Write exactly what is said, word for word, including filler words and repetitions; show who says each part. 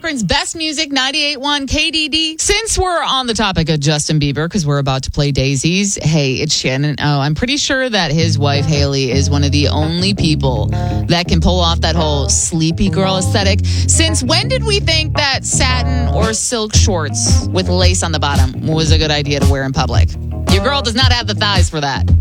Speaker 1: Akron's best music, ninety-eight point one K D D. Since we're on the topic of Justin Bieber, because we're about to play Daisies, hey, it's Shannon. Oh, I'm pretty sure that his wife, Haley, is one of the only people that can pull off that whole sleepy girl aesthetic. Since when did we think that satin or silk shorts with lace on the bottom was a good idea to wear in public? Your girl does not have the thighs for that.